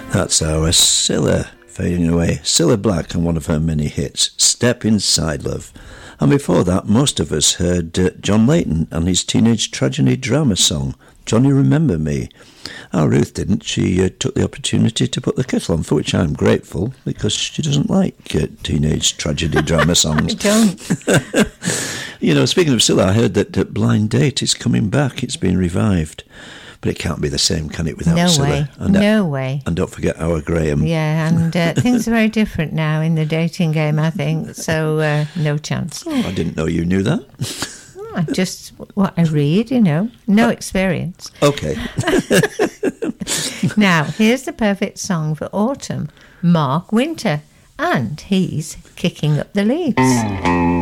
That's our Cilla fading away. Cilla Black and one of her many hits, Step Inside Love. And before that, most of us heard John Layton and his teenage tragedy drama song, Johnny Remember Me. Our Ruth didn't. She took the opportunity to put the kettle on, for which I'm grateful, because she doesn't like teenage tragedy drama songs. I don't. You know, speaking of Cilla, I heard that Blind Date is coming back. It's been revived. But it can't be the same, can it, without Cilla? No way. And don't forget our Graham. Yeah, and things are very different now in the dating game, I think. So, no chance. Oh, I didn't know you knew that. Just what I read, you know. No experience. Okay. Now, here's the perfect song for autumn. Mark Winter. And he's Kicking Up the Leaves.